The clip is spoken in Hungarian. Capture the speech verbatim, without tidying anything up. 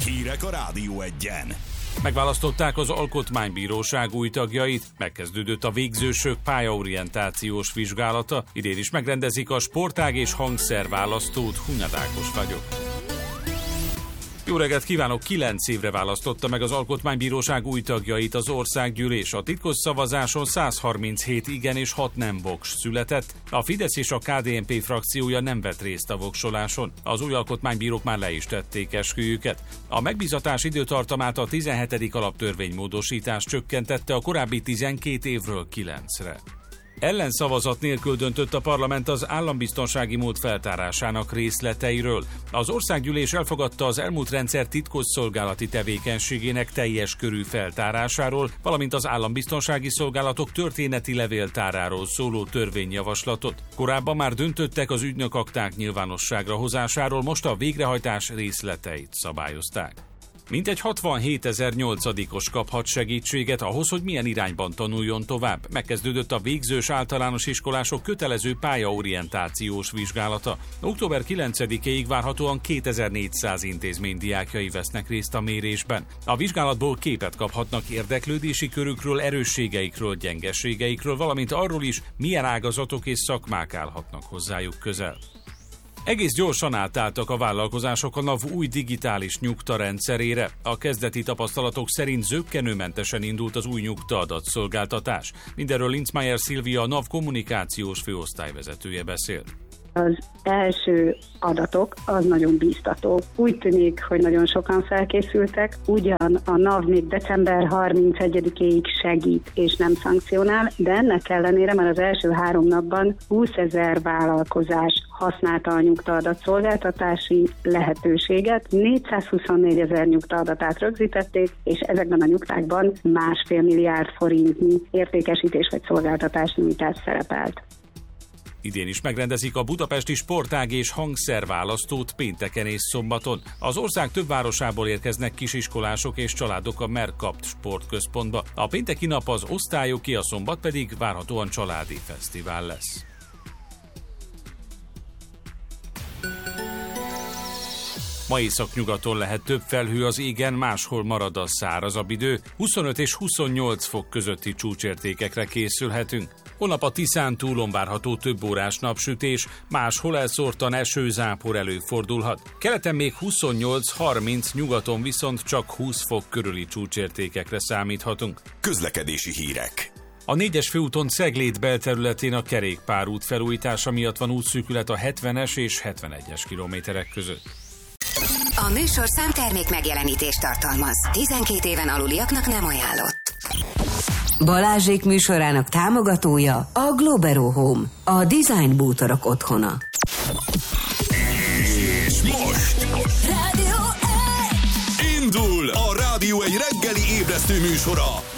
Hírek a Rádió Egyen. Megválasztották az Alkotmánybíróság új tagjait, megkezdődött a végzősök pályaorientációs vizsgálata, idén is megrendezik a sportág és hangszerválasztót. Hunyad Ákos vagyok. Jó reggelt kívánok! Kilenc évre választotta meg az Alkotmánybíróság új tagjait az országgyűlés. A titkos szavazáson száz harminchét igen és hat nem voks született. A Fidesz és a ká dé en pé frakciója nem vett részt a voksoláson. Az új alkotmánybírók már le is tették esküjüket. A megbízatás időtartamát a tizenhetedik alaptörvénymódosítás csökkentette a korábbi tizenkét évről kilencre. Ellenszavazat nélkül döntött a parlament az állambiztonsági mód feltárásának részleteiről. Az országgyűlés elfogadta az elmúlt rendszer titkosszolgálati tevékenységének teljes körű feltárásáról, valamint az állambiztonsági szolgálatok történeti levéltáráról szóló törvényjavaslatot. Korábban már döntöttek az ügynökakták nyilvánosságra hozásáról, most a végrehajtás részleteit szabályozták. Mintegy hatvanhétezer nyolcadikos kaphat segítséget ahhoz, hogy milyen irányban tanuljon tovább. Megkezdődött a végzős általános iskolások kötelező pályaorientációs vizsgálata. október kilencedikéig várhatóan kétezer-négyszáz intézmény diákjai vesznek részt a mérésben. A vizsgálatból képet kaphatnak érdeklődési körükről, erősségeikről, gyengeségeikről, valamint arról is, milyen ágazatok és szakmák állhatnak hozzájuk közel. Egész gyorsan átálltak a vállalkozások a NAV új digitális nyugtarendszerére. A kezdeti tapasztalatok szerint zökkenőmentesen indult az új nyugta-adatszolgáltatás. Mindenről Linzmeier Szilvia, a NAV kommunikációs főosztályvezetője beszél. Az első adatok az nagyon bíztató. Úgy tűnik, hogy nagyon sokan felkészültek, ugyan a NAV még december harmincegyedikéig segít és nem szankcionál, de ennek ellenére már az első három napban húszezer vállalkozás használta a nyugta-adatszolgáltatási lehetőséget, négyszázhuszonnégyezer nyugta-adatát rögzítették, és ezekben a nyugtákban másfél milliárd forintnyi értékesítés vagy szolgáltatás nyújtás szerepelt. Idén is megrendezik a budapesti sportág és hangszerválasztót pénteken és szombaton. Az ország több városából érkeznek kisiskolások és családok a Merkapt sportközpontba. A pénteki nap az osztályoké, a szombat pedig várhatóan családi fesztivál lesz. Ma északnyugaton lehet több felhő az égen, máshol marad a szárazabb idő. huszonöt és huszonnyolc fok közötti csúcsértékekre készülhetünk. Holnap a Tiszán túlon várható több órás napsütés, máshol elszórtan esőzápor előfordulhat. Keleten még huszonnyolc-harminc, nyugaton viszont csak húsz fok körüli csúcsértékekre számíthatunk. Közlekedési hírek. A négyes főúton Cegléd belterületén a kerékpárút felújítása miatt van útszűkület a hetvenes és hetvenegyes kilométerek között. A műsor számtermék megjelenítést tartalmaz. tizenkét éven aluliaknak nem ajánlott. Balázsék műsorának támogatója a Globero Home, a design bútorok otthona. És most Rádió egy! indul a Rádió egy reggeli ébresztő műsora.